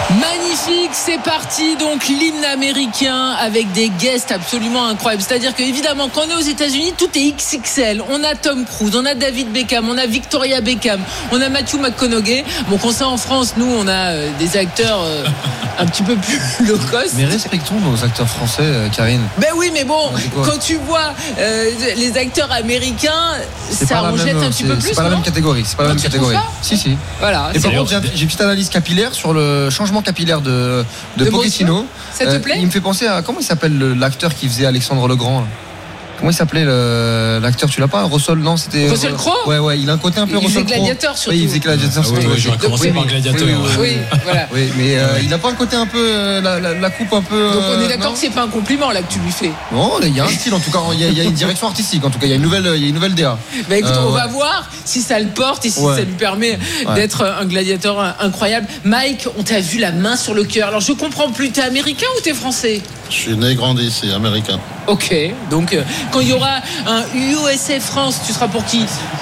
Magnifique, c'est parti. Donc l'hymne américain avec des guests absolument incroyables. C'est-à-dire que évidemment quand on est aux États-Unis, tout est XXL. On a Tom Cruise, on a David Beckham, on a Victoria Beckham, on a Matthew McConaughey. Bon, quand c'est en France, nous on a des acteurs un petit peu plus low cost. Mais respectons nos acteurs français, Karine. Ben oui, mais bon, quand tu vois les acteurs américains, ça en jette un petit peu plus. C'est pas la même catégorie. C'est pas la même catégorie. Si. Voilà. Et par contre, j'ai une petite analyse capillaire sur le changement capillaire de Pochettino. Ça te plaît ? Il me fait penser à comment il s'appelle l'acteur qui faisait Alexandre le Grand. Comment il s'appelait l'acteur, tu l'as pas? Russell, non, c'était Russell Crowe. Ouais, il a un côté un peu Russell Crowe. Il faisait Gladiator surtout. Oui, il faisait Gladiator surtout. Oui, j'aurais commencé par Gladiator. Oui, voilà. Oui, mais il a pas un côté un peu la coupe un peu. Donc on est d'accord que c'est pas un compliment là que tu lui fais. Non, il y a un style en tout cas, il y a une direction artistique en tout cas, il y a une nouvelle DA. Bah écoute, on va voir si ça le porte et si ça lui permet d'être un gladiateur incroyable. Mike, on t'a vu la main sur le cœur. Alors je comprends plus, t'es américain ou t'es français? Je suis né et grandi ici, américain. Ok, donc quand il y aura un USA France, tu seras pour qui?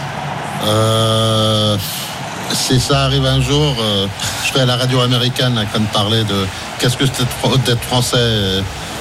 Si ça arrive un jour, je serai à la radio américaine en train de parler de qu'est-ce que c'est d'être français.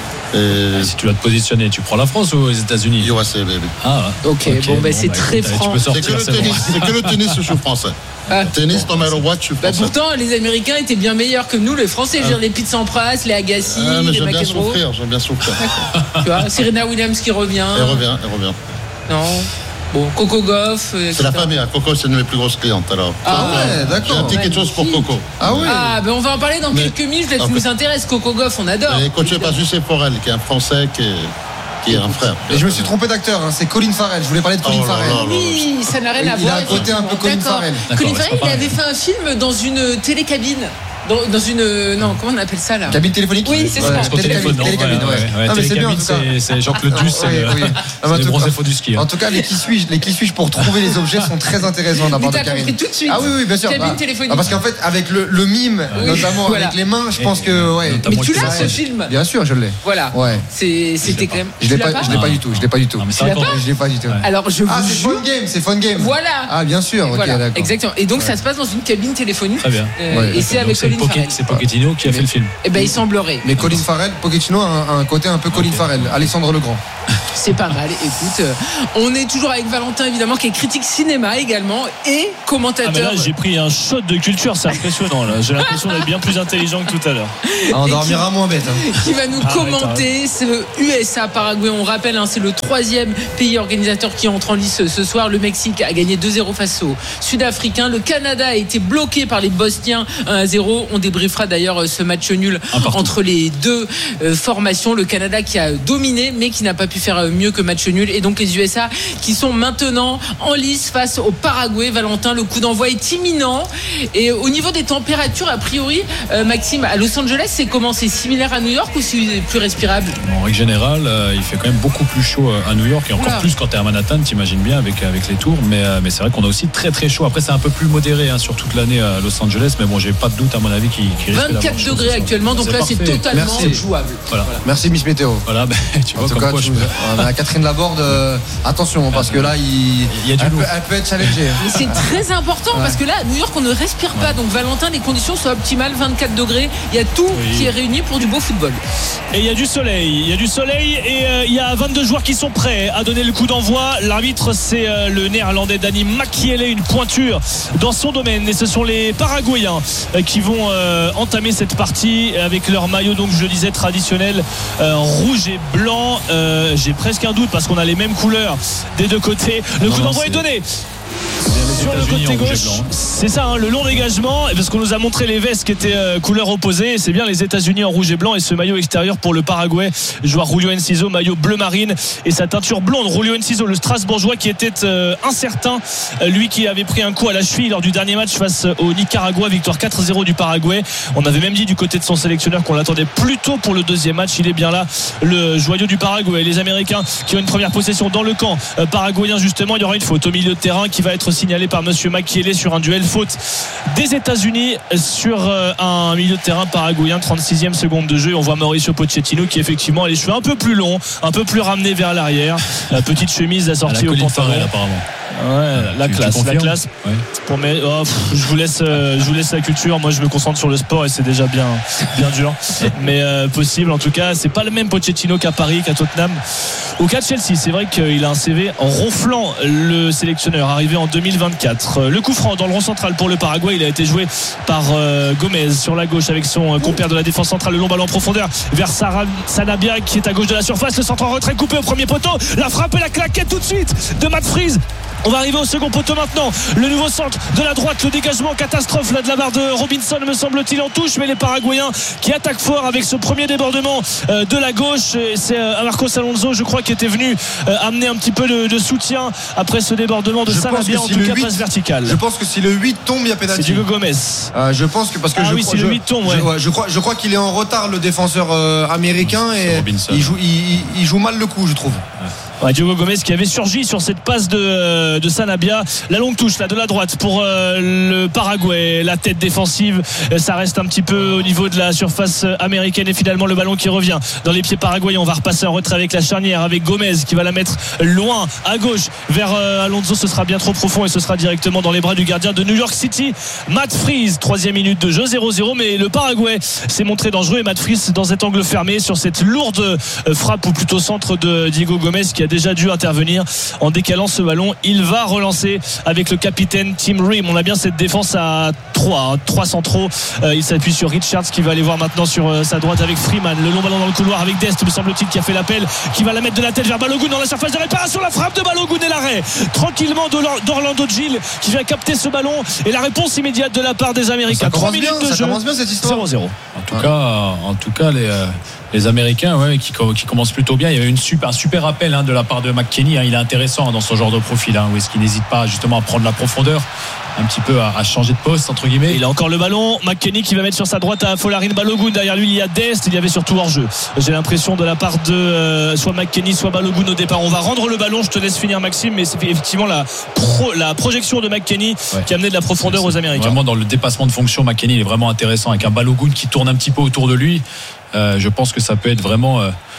Si tu dois te positionner, tu prends la France ou les États-Unis? USA, baby. Ok, bon, c'est très franc. C'est que le tennis, je suis français. Tennis, no matter what, je suis français. Pourtant, les Américains étaient bien meilleurs que nous, les Français. Je veux dire, les Pete Sampras, les Agassi, les McEnroe. J'aime bien souffrir. Tu vois, Serena Williams qui revient. Elle revient. Non. Bon, Coco Gauff. C'est la famille. Coco, c'est une de mes plus grosses clientes. Alors. Ouais, d'accord. J'ai un petit quelque chose pour Coco. Ah oui. On va en parler dans quelques minutes. Là, tu nous intéresses. Coco Gauff, on adore. Elle est coachée par Jussi Forel, qui est un Français qui est un frère. Et je me suis trompé d'acteur, c'est Colin Farrell. Je voulais parler de Colin Farrell. Oui, ça n'a rien à voir. Il a un côté un peu Colin Farrell. Colin Farrell, il avait fait un film dans une télécabine. Dans une. Non, comment on appelle ça là? Cabine téléphonique? Oui, c'est ça. Télécabine, ouais. Non, mais c'est bien en tout cas. C'est Jean-Claude Duss, c'est le bronzé du ski. En tout cas, les qui suis-je pour trouver les objets sont très intéressants d'abord de Karine. Compris tout de suite. Ah oui, bien sûr. Cabine téléphonique. Parce qu'en fait, avec le mime, notamment avec les mains, je pense que. Mais tu l'as ce film? Bien sûr, je l'ai. Voilà. C'était quand même. Je l'ai pas du tout. Je l'ai pas du tout. Je l'ai pas du tout. Alors je vous jure. C'est Fun Game. Voilà. Ah bien sûr. Ok, d'accord. Exactement. Et donc ça se passe dans une cabine téléphonique. Très bien. Et c'est avec Colin Farrell. C'est Pochettino qui a fait le film. Eh ben il semblerait. Mais Colin Farrell, Pochettino a un côté un peu Colin Farrell, Alexandre le Grand. C'est pas mal. Écoute, on est toujours avec Valentin évidemment qui est critique cinéma également et commentateur. Mais là j'ai pris un shot de culture, c'est impressionnant là. J'ai l'impression d'être bien plus intelligent que tout à l'heure. On dormira moins bête. Qui va nous commenter ce USA Paraguay. On rappelle, c'est le 3e pays organisateur qui entre en lice ce soir. Le Mexique a gagné 2-0 face aux Sud-Africains. Le Canada a été bloqué par les Bosniens 1-0. On débriefera d'ailleurs ce match nul entre les deux formations. Le Canada qui a dominé mais qui n'a pas pu faire mieux que match nul, et donc les USA qui sont maintenant en lice face au Paraguay. Valentin, le coup d'envoi est imminent, et au niveau des températures, a priori, Maxime, à Los Angeles, c'est comment? C'est similaire à New York ou c'est plus respirable? En règle générale, il fait quand même beaucoup plus chaud à New York, et encore plus quand tu es à Manhattan, t'imagines bien avec les tours, mais c'est vrai qu'on a aussi très très chaud. Après c'est un peu plus modéré sur toute l'année à Los Angeles, mais bon, j'ai pas de doute à mon avis qu'il risque 24 degrés actuellement, donc là c'est totalement jouable. Voilà. Merci Miss Météo. Voilà, tu vois, en tout cas, on a Catherine Laborde, attention parce que là elle peut être challengée. C'est très important parce que là à New York on ne respire pas, donc Valentin, les conditions sont optimales, 24 degrés, il y a tout qui est réuni pour du beau football. Et il y a du soleil, et il y a 22 joueurs qui sont prêts à donner le coup d'envoi. L'arbitre c'est le néerlandais Dani Makiele, une pointure dans son domaine, et ce sont les Paraguayens qui vont entamer cette partie avec leur maillot, donc je le disais, traditionnel rouge et blanc. J'ai presque un doute parce qu'on a les mêmes couleurs des deux côtés. Le coup d'envoi est donné sur le côté gauche, c'est ça, le long dégagement, parce qu'on nous a montré les vestes qui étaient couleur opposée. C'est bien les États-Unis en rouge et blanc, et ce maillot extérieur pour le Paraguay, joueur Julio Enciso, maillot bleu marine, et sa teinture blonde. Julio Enciso, le Strasbourgeois qui était incertain, lui qui avait pris un coup à la cheville lors du dernier match face au Nicaragua, victoire 4-0 du Paraguay. On avait même dit du côté de son sélectionneur qu'on l'attendait plutôt pour le deuxième match. Il est bien là, le joyau du Paraguay. Les Américains qui ont une première possession dans le camp paraguayen, justement. Il y aura une faute au milieu de terrain qui va être signalée par monsieur Makiele sur un duel, faute des États-Unis sur un milieu de terrain paraguayen. 36e seconde de jeu, et on voit Mauricio Pochettino qui effectivement a les cheveux un peu plus longs, un peu plus ramenés vers l'arrière, petite chemise assortie au pantalon. Apparemment. La classe. Ouais. Pour je vous laisse la culture. Moi, je me concentre sur le sport et c'est déjà bien dur. Mais possible. En tout cas, c'est pas le même Pochettino qu'à Paris, qu'à Tottenham ou qu'à Chelsea. C'est vrai qu'il a un CV ronflant, le sélectionneur, arrivé en 2024. Le coup franc dans le rond central pour le Paraguay. Il a été joué par Gomez sur la gauche avec son compère de la défense centrale. Le long ballon en profondeur vers Sanabia qui est à gauche de la surface. Le centre en retrait coupé au premier poteau. La frappe et la claquette tout de suite de Matt Freese. On va arriver au second poteau maintenant. Le nouveau centre de la droite, le dégagement catastrophe là de la barre de Robinson, me semble-t-il, en touche, mais les Paraguayens qui attaquent fort avec ce premier débordement de la gauche. Et c'est Marcos Alonso, je crois, qui était venu amener un petit peu de soutien après ce débordement de Sanabia, en tout cas passe verticale. Je pense que si le 8 tombe, il y a pénalty. C'est Diego Gomez. Je pense que parce que si le 8 tombe, ouais. Je crois qu'il est en retard, le défenseur américain, et il joue mal le coup, je trouve. Diego Gomez qui avait surgi sur cette passe de Sanabia. La longue touche là de la droite pour le Paraguay, la tête défensive, ça reste un petit peu au niveau de la surface américaine et finalement le ballon qui revient dans les pieds paraguayens. On va repasser en retrait avec la charnière, avec Gomez qui va la mettre loin à gauche vers Alonso. Ce sera bien trop profond et ce sera directement dans les bras du gardien de New York City, Matt Freese. 3e minute de jeu, 0-0, mais le Paraguay s'est montré dangereux et Matt Freese dans cet angle fermé sur cette lourde frappe, ou plutôt centre de Diego Gomez qui a déjà dû intervenir en décalant ce ballon. Il va relancer avec le capitaine Tim Ream. On a bien cette défense à 3 centraux. Il s'appuie sur Richards qui va aller voir maintenant sur sa droite avec Freeman. Le long ballon dans le couloir avec Dest, me semble-t-il, qui a fait l'appel, qui va la mettre de la tête vers Balogun dans la surface de réparation. La frappe de Balogun et l'arrêt tranquillement d'Orlando Gil qui vient capter ce ballon et la réponse immédiate de la part des Américains. 3 minutes de jeu. Ça commence bien cette histoire. 0-0. En tout cas les Américains qui commencent plutôt bien. Il y avait un super appel de la part de McKennie. Il est intéressant dans ce genre de profil, où est-ce qu'il n'hésite pas justement à prendre la profondeur, un petit peu à changer de poste entre guillemets. Il a encore le ballon, McKennie qui va mettre sur sa droite à Folarin Balogun. Derrière lui il y a Dest, il y avait surtout hors-jeu, j'ai l'impression, de la part de soit McKennie soit Balogun au départ. On va rendre le ballon, je te laisse finir Maxime, mais c'est effectivement la projection de McKennie qui a amené de la profondeur aux Américains. Vraiment dans le dépassement de fonction, McKennie est vraiment intéressant avec un Balogun qui tourne un petit peu autour de lui. Je pense que ça peut être vraiment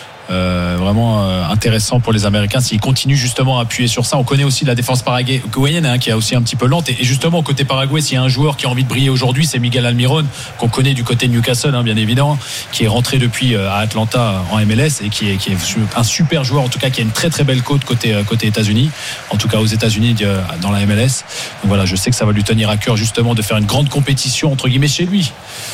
intéressant pour les Américains s'ils continuent justement à appuyer sur ça. On connaît aussi la défense paraguayenne qui est aussi un petit peu lente, et justement côté Paraguay, s'il y a un joueur qui a envie de briller aujourd'hui, c'est Miguel Almiron, qu'on connaît du côté de Newcastle, bien évidemment, qui est rentré depuis à Atlanta en MLS et qui est un super joueur, en tout cas qui a une très très belle côte côté États-Unis, en tout cas aux États-Unis dans la MLS. Donc voilà, je sais que ça va lui tenir à cœur justement de faire une grande compétition entre guillemets chez lui.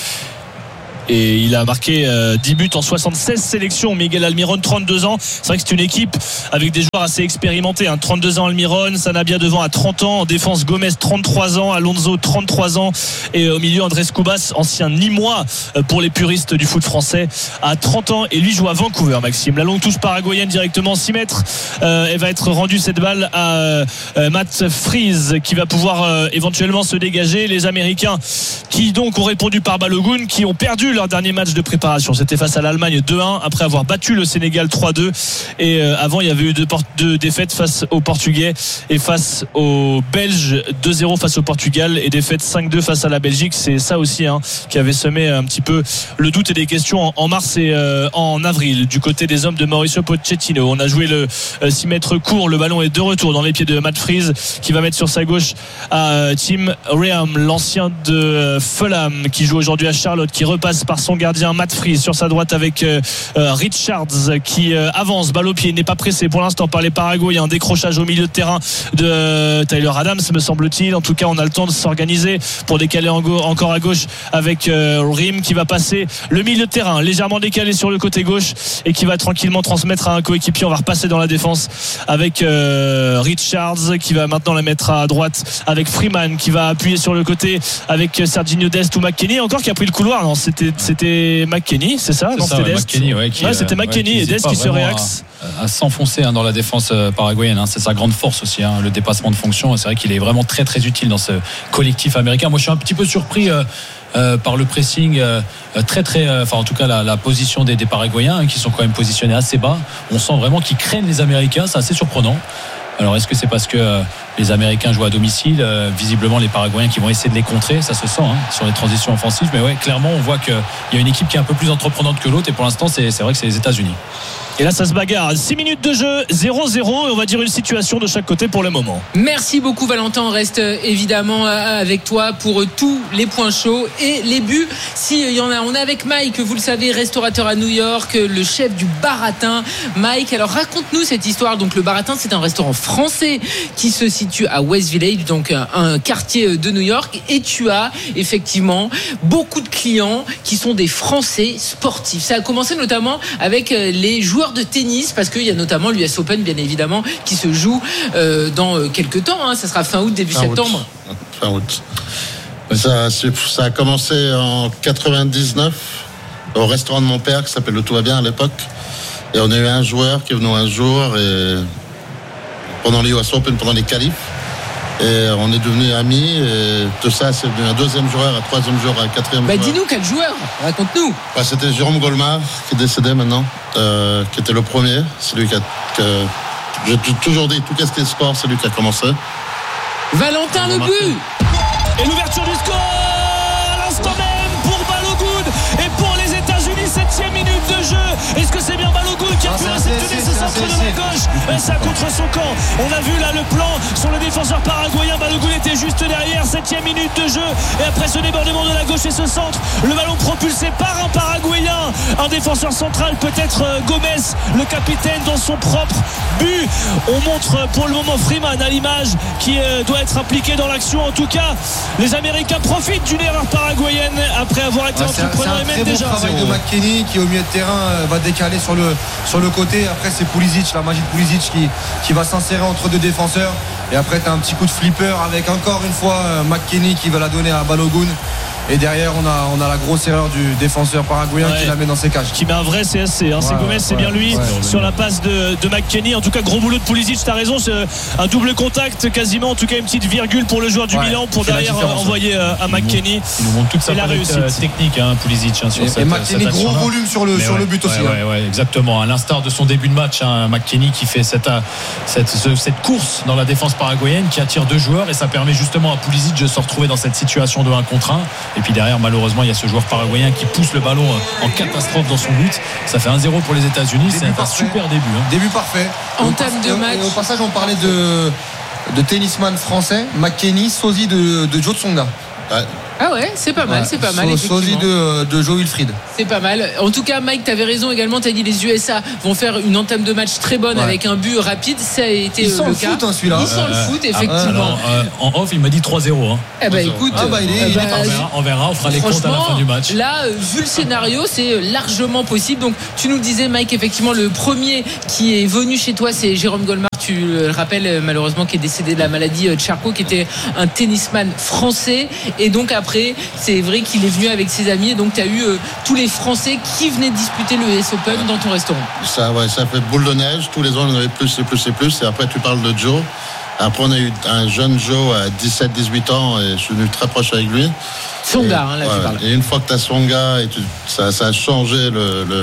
Et il a marqué 10 buts en 76 sélections. Miguel Almiron, 32 ans. C'est vrai que c'est une équipe avec des joueurs assez expérimentés. 32 ans Almiron, Sanabia devant à 30 ans. En défense, Gomez, 33 ans. Alonso, 33 ans. Et au milieu, Andrés Cubas, ancien Nîmois pour les puristes du foot français, à 30 ans. Et lui joue à Vancouver, Maxime. La longue touche paraguayenne directement 6 mètres. Elle va être rendue, cette balle, à Matt Freese, qui va pouvoir éventuellement se dégager. Les Américains qui donc ont répondu par Balogun, qui ont perdu leur dernier match de préparation, c'était face à l'Allemagne 2-1 après avoir battu le Sénégal 3-2, et avant il y avait eu deux défaites face aux Portugais et face aux Belges, 2-0 face au Portugal et défaite 5-2 face à la Belgique. C'est ça aussi qui avait semé un petit peu le doute et des questions en mars et en avril du côté des hommes de Mauricio Pochettino. On a joué le 6 mètres court, le ballon est de retour dans les pieds de Matt Freese qui va mettre sur sa gauche à Tim Ream, l'ancien de Fulham qui joue aujourd'hui à Charlotte, qui repasse par son gardien Matt Freese sur sa droite avec Richards qui avance, balle au pied, il n'est pas pressé pour l'instant par les Paraguayens. Un décrochage au milieu de terrain de Tyler Adams, me semble-t-il. En tout cas, on a le temps de s'organiser pour décaler encore à gauche avec Rim qui va passer le milieu de terrain légèrement décalé sur le côté gauche et qui va tranquillement transmettre à un coéquipier. On va repasser dans la défense avec Richards qui va maintenant la mettre à droite avec Freeman qui va appuyer sur le côté avec Serginho Dest ou McKennie encore qui a pris le couloir. Non, c'était McKennie, c'est ça? Non, c'était Dest. C'était McKennie et Dest qui se réaxe à s'enfoncer dans la défense paraguayenne. C'est sa grande force aussi, le dépassement de fonction. C'est vrai qu'il est vraiment très très utile dans ce collectif américain. Moi, je suis un petit peu surpris par le pressing en tout cas la position des Paraguayens qui sont quand même positionnés assez bas. On sent vraiment qu'ils craignent les Américains, c'est assez surprenant. Alors est-ce que c'est parce que les Américains jouent à domicile. Visiblement, les Paraguayens qui vont essayer de les contrer, ça se sent sur les transitions offensives. Mais ouais, clairement, on voit qu'il y a une équipe qui est un peu plus entreprenante que l'autre. Et pour l'instant, c'est vrai que c'est les États-Unis. Et là, ça se bagarre. 6 minutes de jeu, 0-0. Et on va dire une situation de chaque côté pour le moment. Merci beaucoup, Valentin. On reste évidemment avec toi pour tous les points chauds et les buts. S'il y en a, on est avec Mike, vous le savez, restaurateur à New York, le chef du Baratin. Mike, alors raconte-nous cette histoire. Donc, le Baratin, c'est un restaurant français qui se situe à West Village, donc un quartier de New York. Et tu as effectivement beaucoup de clients qui sont des Français sportifs. Ça a commencé notamment avec les joueurs de tennis, parce qu'il y a notamment l'US Open, bien évidemment, qui se joue dans quelques temps. Ça sera fin août, début septembre. Fin août. Ça a commencé en 99 au restaurant de mon père qui s'appelle le Tout va bien à l'époque. Et on a eu un joueur qui est venu un jour et pendant les US Open, pendant les qualifs. Et on est devenus amis. Et tout ça, c'est devenu un deuxième joueur, un troisième joueur, un quatrième joueur. Dis-nous quel joueur, raconte-nous. C'était Jérôme Golmar, qui est décédé maintenant, qui était le premier. C'est lui j'ai toujours dit, tout ce qui est sport, c'est lui qui a commencé. Valentin, le but. Et l'ouverture du score à l'instant même pour Balogun et pour les États-Unis, 7e minute de jeu. Est-ce que c'est bien Balogun qui a pu réceptionner ce centre de la gauche? Et ça contre son camp. On a vu là le plan sur le défenseur paraguayen. Balogun était juste derrière, 7e minute de jeu. Et après ce débordement de la gauche et ce centre, le ballon propulsé par un paraguayen, un défenseur central, peut-être Gomez, le capitaine, dans son propre but. On montre pour le moment Freeman à l'image qui doit être impliqué dans l'action. En tout cas, les Américains profitent d'une erreur paraguayenne après avoir été entrepreneur et même déjà. C'est un très beau travail de McKennie qui au milieu de terrain va décaler sur le côté. Après c'est Pulisic, la magie de Pulisic qui va s'insérer entre deux défenseurs. Et après tu as un petit coup de flipper avec encore une fois McKennie qui va la donner à Balogun. Et derrière on a la grosse erreur du défenseur paraguayen qui la met dans ses cages, qui met un vrai CSC c'est Gomez, c'est bien lui sur la passe de McKennie. En tout cas, gros boulot de Pulisic, t'as raison, c'est un double contact quasiment, en tout cas une petite virgule pour le joueur du Milan pour derrière envoyer à McKennie. Il nous montre toute sa réussite technique, Pulisic, sur cette et McKennie, gros volume sur le but aussi. Exactement, à l'instar de son début de match, McKennie qui fait cette course dans la défense paraguayenne, qui attire deux joueurs, et ça permet justement à Pulisic de se retrouver dans cette situation de 1 contre 1. Et puis derrière, malheureusement, il y a ce joueur paraguayen qui pousse le ballon en catastrophe dans son but. Ça fait 1-0 pour les États-Unis. C'est un super début. Début parfait. Entame de match. Et au passage, on parlait de tennisman français, McKennie, sosie de Joe Tsonga. Ah ouais, c'est pas mal, sosie de Joe Wilfried. C'est pas mal. En tout cas, Mike, t'avais raison également. T'as dit les USA vont faire une entame de match très bonne avec un but rapide. Ça a été le cas. Le foot, celui-là. Il sent le foot, effectivement. En off, il m'a dit 3-0. Écoute, on verra, on fera les comptes à la fin du match. Là, vu le scénario, c'est largement possible. Donc, tu nous disais, Mike, effectivement, le premier qui est venu chez toi, c'est Jérôme Golmar. Tu le rappelles, malheureusement, qui est décédé de la maladie de Charcot, qui était un tennisman français. Et donc après, c'est vrai qu'il est venu avec ses amis. Et donc tu as eu tous les Français qui venaient disputer le US Open dans ton restaurant. Ça fait boule de neige. Tous les ans, on en avait plus et plus et plus. Et après, tu parles de Joe. Après, on a eu un jeune Joe à 17-18 ans et je suis venu très proche avec lui. Songa, là tu parles. Et une fois que tu as Songa, ça a changé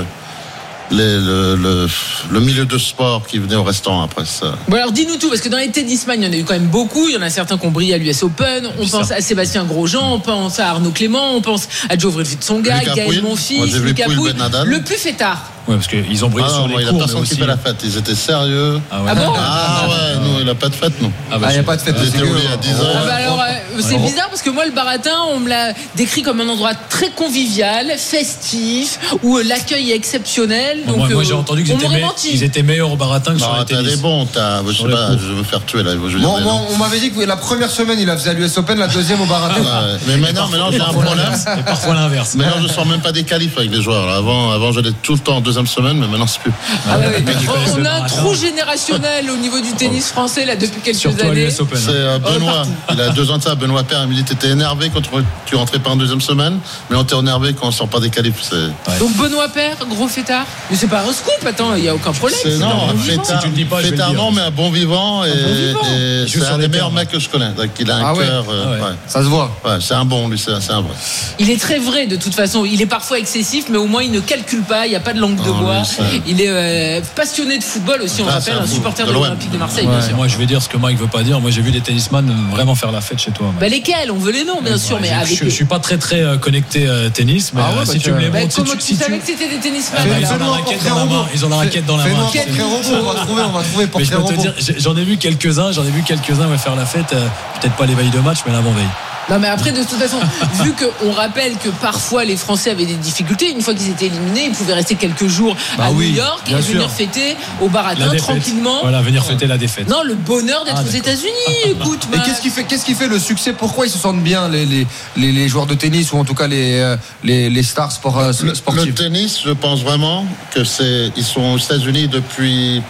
le milieu de sport qui venait au restaurant après ça. Bon, alors dis-nous tout, parce que dans les tennisman, il y en a eu quand même beaucoup. Il y en a certains qui ont brillé à l'US Open. On pense à Sébastien Grosjean, on pense à Arnaud Clément, on pense à Joe Wilfried Tsonga, Gaël Monfils, Lucas Pouille. Le plus fêtard. Ouais, parce qu'ils ont brillé sur les cours. Il n'y a personne qui fait la fête. Ils étaient sérieux. Ah bon? Non, il n'y a pas de fête, non. Il n'y a pas de fête. Ils étaient oubliés à 10 ans. Alors, c'est bizarre parce que moi, le Baratin, on me l'a décrit comme un endroit très convivial, festif, où l'accueil est exceptionnel. Donc, moi, j'ai entendu qu'ils étaient meilleurs au Baratin que sur les tennis. T'as des bons, je sais pas, je veux faire tuer là. On m'avait dit que la première semaine, il a fait à l'US Open, la deuxième au Baratin. Mais maintenant, j'ai un problème. Et parfois l'inverse. Maintenant, je sors même pas des qualifs avec les joueurs. Avant, j'allais tout le temps en deuxième semaine, mais maintenant, c'est plus. On a un trou générationnel au niveau du tennis français là depuis quelques années. C'est Benoît. Il a 2 ans de ça. Benoît Père, il me dit t'étais énervé quand tu rentrais pas en deuxième semaine, mais on t'est énervé quand on sort pas des qualifs. Donc Benoît Père, gros fêtard. Mais c'est pas un scoop, attends, il y a aucun problème. Non, fêtard non, mais un bon vivant et c'est un des meilleurs mecs que je connais. Donc il a un cœur. Ça se voit. C'est un bon, lui, c'est un vrai. Il est très vrai de toute façon. Il est parfois excessif, mais au moins il ne calcule pas. Il n'y a pas de langue de de bois. lui, Il est passionné de football aussi, on Ah, rappelle, c'est un un fou. supporter De de l'OM. l'Olympique de Marseille, Ouais, bien sûr. moi, je vais dire ce que Mike veut pas dire. Moi, j'ai vu des tennisman vraiment faire la fête chez toi. Bah, lesquels? On veut les noms, bien sûr, mais avec. Je suis pas très connecté tennis, mais Ah ouais, si bah, tu me les Bah, montres, comment tu savais que c'était des tennisman? Ils ont la Fais-nous un raquette portrait dans la main. robot. Ils ont la raquette dans la main. Fais-nous un tu sais. portrait robot, on va trouver Mais portrait je peux te robot. dire, j'en ai vu quelques-uns faire la fête. Peut-être pas les veilles de match, mais l'avant-veille. Non, mais après, de toute façon, vu qu'on rappelle que parfois les Français avaient des difficultés, une fois qu'ils étaient éliminés, ils pouvaient rester quelques jours à New York et bien venir sûr. fêter au baratin La défaite. tranquillement. Voilà, venir fêter la défaite. Non, le bonheur d'être aux d'accord. États-Unis. Écoute, Et Max. qu'est-ce qui fait le succès? Pourquoi ils se sentent bien les joueurs de tennis, ou en tout cas les stars Le sportifs? tennis, je pense vraiment que ils sont aux États-Unis depuis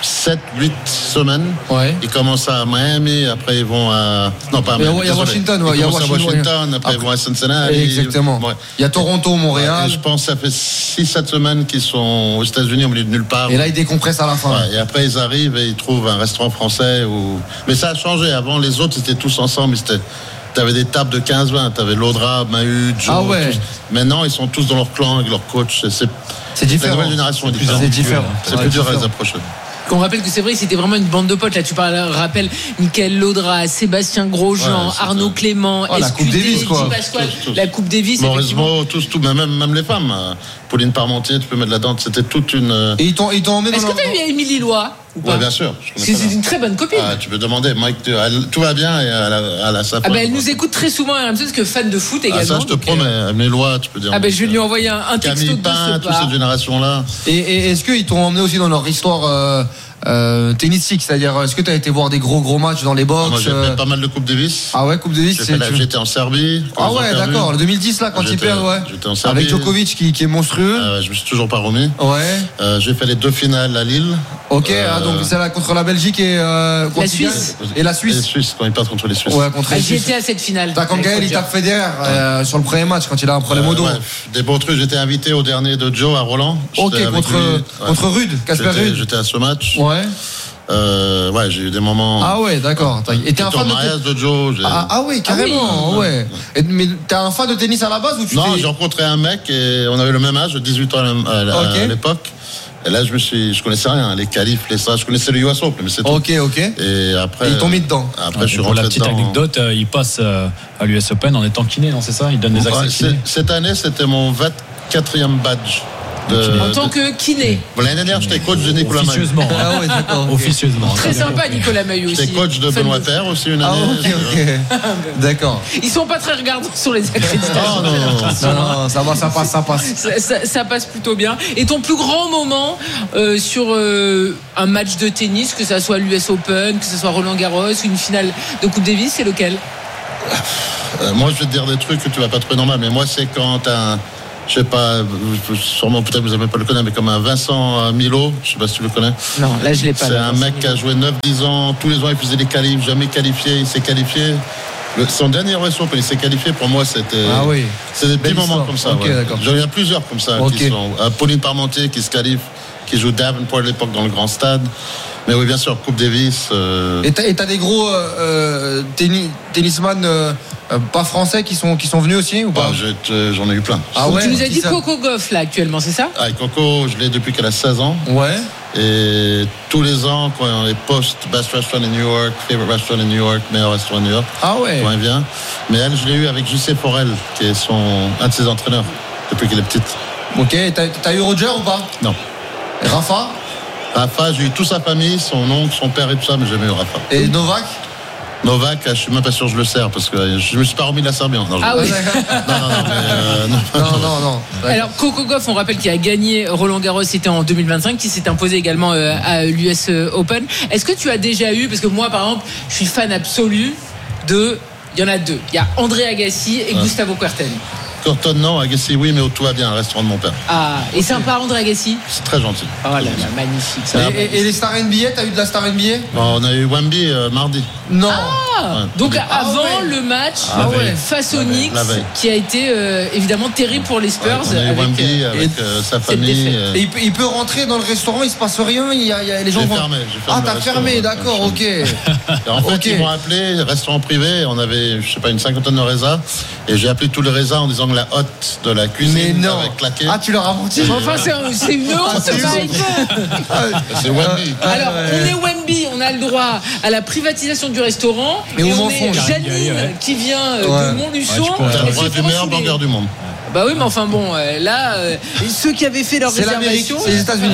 7-8 semaines. Ouais. Ils commencent à Miami, après ils vont à. Non, pas à Il y a Miami. désolé. Washington, ouais, Ils il y a commencent à Washington, après ils Après- vont à Cincinnati. Exactement. Ouais. Il y a Toronto, Montréal. Et je pense que ça fait 6-7 semaines qu'ils sont aux États-Unis au milieu de nulle part. Et là, ils décompressent à la fin. Ouais, et après ils arrivent et ils trouvent un restaurant français. Mais ça a changé. Avant, les autres étaient tous ensemble. T'avais des tables de 15-20. T'avais Laudra, Mahut, Joe. Ah ouais. tous. Maintenant, ils sont tous dans leur clan avec leur coach. C'est La différent. nouvelle génération est différente. C'est différent. C'est Ouais, plus dur à les différent. approcher. Qu'on rappelle que c'est vrai, c'était vraiment une bande de potes. Là, tu rappelles Michael Laudra, Sébastien Grosjean, Ouais, c'est Arnaud ça. Clément, Oh, la Coupe SQD, Davis, quoi. Guy Pasquale, Tous. la Coupe Davis. effectivement. Morismo, tous, même les femmes. Pauline Parmentier, tu peux mettre là-dedans. C'était toute une. Et ils t'ont emmené Est-ce dans que tu as eu Émilie Lois ou pas? Ouais, bien sûr. je connais C'est pas, là. une très bonne copine. Ah, tu peux demander, Mike, tout va bien et à la sa Ah femme, ben elle quoi. nous écoute très souvent à RMC parce que fan de foot Ah, également. ça, je te donc, promets. Mes lois, tu peux dire. Ah ben je vais lui envoyer un texto Camille de Pain, ce toute pas. cette génération-là. Et est-ce qu'ils t'ont emmené aussi dans leur histoire tennistique? C'est-à-dire, est-ce que tu as été voir des gros matchs dans les box? Moi, j'ai fait pas mal de Coupes Davis. Ah ouais, Coupe Davis, J'étais en Serbie. quand Ah ils ont ouais, perdu. d'accord. Le 2010 là, quand ils perdent, ouais. J'étais en Serbie. Avec Djokovic qui est monstrueux. Je me suis toujours pas remis. Ouais. J'ai fait les 2 finales à Lille. Ok, donc c'est là contre la Belgique et contre Suisse. Et la Les Suisse. Suisses, quand ils perdent contre les Suisses. Ouais, contre Ah, les j'y Suisses. étais à cette finale. T'as quand avec Gaël il Roger. tape Federer sur le premier match quand il a un problème au dos. Ouais, des beaux trucs. J'étais invité au dernier de Joe à Roland. Ok, J'étais avec lui. Ouais. contre Rude, Casper Rude. J'étais à ce match. Ouais. Ouais, j'ai eu des moments. Ah ouais, d'accord. Et t'es un J'étais fan au de mariage de Joe. Ah oui, carrément, ouais. Mais t'es un fan de tennis à la base ou tu Non, fais... j'ai rencontré un mec et on avait le même âge, 18 ans à l'époque. Et là, je connaissais rien, les qualifs, je connaissais le US Open, mais c'est tout. Ok. Et après. Et ils t'ont mis dedans. Après, je suis Pour rentré la petite dedans. anecdote, il passe à l'US Open en étant kiné, non, c'est ça? Il donne des accès kiné. Cette année, c'était mon 24e badge. En tant que kiné. L'année dernière, j'étais coach de Nicolas Mahut. Officieusement. Ah ouais, d'accord. ok. Officieusement. Très sympa Nicolas Mahut aussi. J'étais coach de Fan Benoît foot. Paire aussi une Ah année. ok. D'accord. Ils sont pas très regardants sur les accréditations. Non, ça va, ça passe. Ça passe plutôt bien. Et ton plus grand moment sur un match de tennis, que ça soit l'US Open, que ce soit Roland Garros ou une finale de Coupe Davis, c'est lequel? Moi, je vais te dire des trucs que tu vas pas trouver normal, mais moi, c'est quand t'as je sais pas, sûrement peut-être vous n'avez pas le connaître, mais comme un Vincent Milo, je sais pas si tu le connais. Non, là je l'ai pas. C'est un mec qui a joué 9-10 ans, tous les ans il faisait des qualifs, jamais qualifié, il s'est qualifié. Son dernier US Open, il s'est qualifié, pour moi c'était. Ah oui. C'est des petits Belle moments histoire. comme ça. Ok, ouais. d'accord. Il y en a plusieurs comme ça Ok. qui sont. Pauline Parmentier qui se qualifie, qui joue Davenport à l'époque dans le grand stade. Mais oui, bien sûr, Coupe Davis. Et t'as des gros tennisman pas français qui sont venus aussi ou pas? J'en ai eu plein. Ah ouais, Tu nous as qui dit ça Coco Gauff là actuellement, c'est ça? Ah, et Coco, je l'ai depuis qu'elle a 16 ans. Ouais. Et tous les ans, quand on les poste, Best Restaurant in New York, Favorite Restaurant in New York, meilleur restaurant in New York, Ah ouais. quand elle vient. Mais elle, je l'ai eu avec J.C. Forel, qui est un de ses entraîneurs, depuis qu'elle est petite. Ok, t'as eu Roger ou pas? Non. Et Rafa? Rafa, j'ai eu toute sa famille, son oncle, son père et tout ça, mais j'ai jamais eu Rafa. Et Novak? Novak, je suis même pas sûr que je le sers, parce que je me suis pas remis de la Serbie. Non, Ah oui. Non. Alors Coco Gauff, on rappelle qu'il a gagné Roland Garros, c'était en 2025, qui s'est imposé également à l'US Open. Est-ce que tu as déjà eu, parce que moi par exemple, je suis fan absolu il y en a deux. Il y a André Agassi et Gustavo Kuerten. Corton, non, Agassi, oui, mais tout va bien, le restaurant de mon père. Ah, et sympa André Agassi. C'est très gentil. Oh là là, magnifique. Ça. Et les stars NBA, t'as eu de la star NBA? Bon, on a eu Wemby mardi. Non. Donc avant le match face aux Knicks, qui a été évidemment terrible pour les Spurs. On a eu Wemby avec sa famille. Et il peut rentrer dans le restaurant, il se passe rien, il y a les gens vont. T'as fermé, d'accord, ok. Et en fait, ils m'ont appelé, restaurant privé, on avait, je sais pas, une cinquantaine de raisins, et j'ai appelé tous les raisins en disant que la hotte de la cuisine avait claqué. Tu leur as menti. Enfin, c'est une honte, Mike. C'est Wemby. Alors, on est Wemby, on a le droit à la privatisation du restaurant, et on est Janine qui vient de Montluçon. T'as le droit du meilleur burger du monde. Bah oui, mais enfin bon, là, ceux qui avaient fait leur réservation. C'est les États-Unis,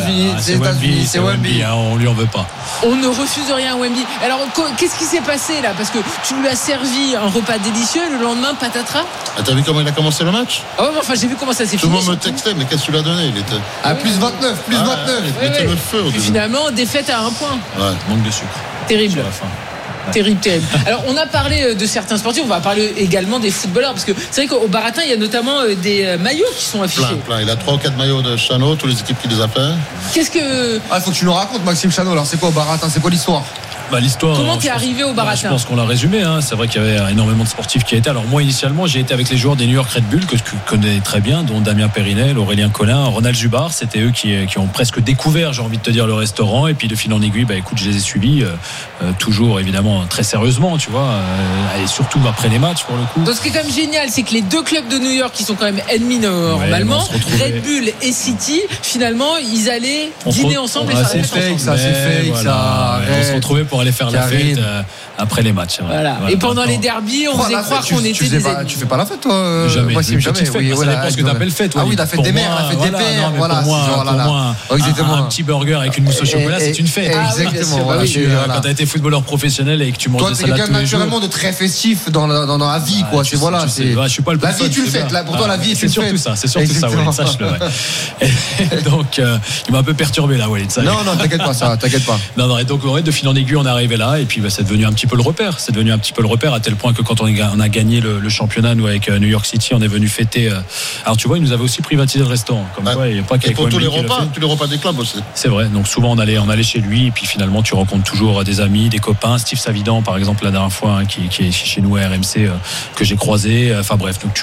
c'est Wemby, on lui en veut pas. On ne refuse rien à Wemby. Alors, qu'est-ce qui s'est passé là? Parce que tu lui as servi un repas délicieux, le lendemain, patatras. T'as vu comment il a commencé le match? Ah ouais, enfin, j'ai vu comment ça s'est fini. Tout le monde me textait, mais qu'est-ce que tu lui as donné? Il était à plus 29. Il était le feu. Et finalement, défaite à 1 point. Manque de sucre. Terrible. Terrible. Alors on a parlé de certains sportifs, on va parler également des footballeurs, parce que c'est vrai qu'au Baratin il y a notamment des maillots qui sont affichés. Plein. Il a 3 ou 4 maillots de Chano, toutes les équipes qui les a fait. Qu'est-ce que... faut que tu nous racontes, Maxime Chano. Alors c'est quoi au Baratin? C'est quoi l'histoire? L'histoire. Comment t'es arrivé au Baratin? Je pense qu'on l'a résumé. C'est vrai qu'il y avait énormément de sportifs qui étaient. Alors moi initialement j'ai été avec les joueurs des New York Red Bull que je connais très bien, dont Damien Périnel, Aurélien Collin, Ronald Zubar. C'était eux qui ont presque découvert, j'ai envie de te dire, le restaurant. Et puis de fil en aiguille, écoute, je les ai suivis toujours évidemment très sérieusement, tu vois, et surtout après les matchs pour le coup. Donc ce qui est quand même génial, c'est que les deux clubs de New York qui sont quand même ennemis normalement, Red Bull et City, finalement ils allaient dîner ensemble et faire la fête ensemble. On se retrouvait pour aller faire la fête après les matchs. Voilà. Et pendant les derbies, on faisait croire qu'on était des ennemis. Tu fais pas la fête, toi? Jamais. Moi, jamais. Ça dépend ce que t'appelles fête. Ah oui, la fête des mères, la fête des pères. Voilà. Pour moi, un petit burger avec une mousse au chocolat, c'est une fête. Exactement. Quand t'as été footballeur professionnel et que tu manges des salades tous les jours. Toi, t'es quelqu'un naturellement de très festif dans la vie, quoi. C'est voilà. Je suis pas le plus. La vie, tu le fais. Pour toi, la vie, c'est surtout ça. C'est surtout ça, Walid. Sache-le. Donc, il m'a un peu perturbé là, Walid. Non, t'inquiète pas, ça, t'inquiète pas. Non, et donc de fil en aiguille, on est arrivé là, et puis c'est devenu un petit peu le repère. C'est devenu un petit peu le repère à tel point que quand on a gagné le championnat, nous avec New York City, on est venu fêter. Alors tu vois, ils nous avaient aussi privatisé le restaurant. Comme quoi, il n'y a pas et pour tous les repas des clubs aussi. C'est vrai. Donc souvent on allait chez lui, et puis finalement tu rencontres toujours des amis, des copains. Steve Savidan, par exemple, la dernière fois, qui est chez nous à RMC, que j'ai croisé. Enfin bref, donc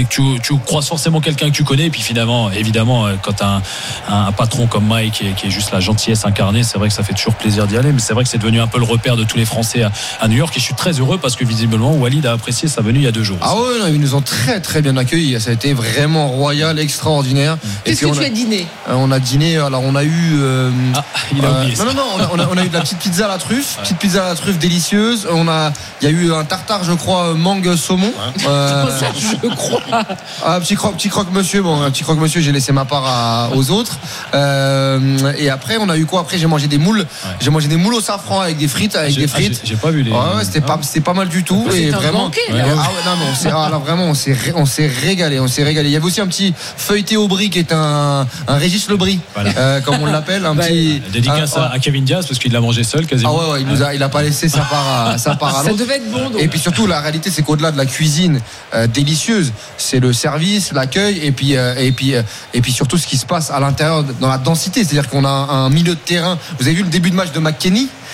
tu croises forcément quelqu'un que tu connais, et puis finalement, évidemment, quand t'as un patron comme Mike qui est juste la gentillesse incarnée, c'est vrai que ça fait toujours plaisir d'y aller. Mais c'est vrai que c'est devenu un peu le repère de tous les Français à New York, et je suis très heureux parce que visiblement Walid a apprécié sa venue il y a 2 jours. Ah ouais, non, ils nous ont très très bien accueillis. Ça a été vraiment royal, extraordinaire. Qu'est-ce que tu as dîné? On a dîné. Alors on a eu. Il a oublié. Non, on a eu de la petite pizza à la truffe, délicieuse. Il y a eu un tartare, je crois, mangue saumon. Je crois. Un petit croque-monsieur. Bon, un petit croque-monsieur, j'ai laissé ma part aux autres. Et après, on a eu quoi? Après, j'ai mangé des moules. Ouais. J'ai mangé des moules au safran avec des frites. J'ai pas vu les. C'était pas mal du tout. Et vraiment. Vraiment, on s'est régalé. Il y avait aussi un petit feuilleté au brie qui est un Régis Lebris, comme on l'appelle, un petit. Dédicace à Kevin Diaz parce qu'il l'a mangé seul quasiment. Ah ouais, il a pas laissé sa part à l'autre. Ça devait être bon. Donc. Et puis surtout, la réalité, c'est qu'au-delà de la cuisine délicieuse, c'est le service, l'accueil, et puis surtout ce qui se passe à l'intérieur dans la densité. C'est-à-dire qu'on a un milieu de terrain. Vous avez vu le début de match de McKennie?